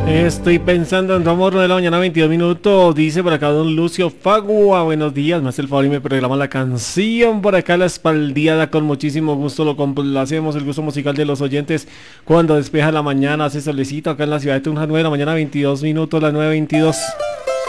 Estoy pensando en tu amor de la mañana, 22 minutos. Dice por acá don Lucio Fagua. Buenos días, me hace el favor y me programa la canción. Por acá la espaldeada con muchísimo gusto lo complacemos. El gusto musical de los oyentes cuando despeja la mañana, hace solecito acá en la ciudad de Tunja, 9 de la mañana, 22 minutos, las 9:22.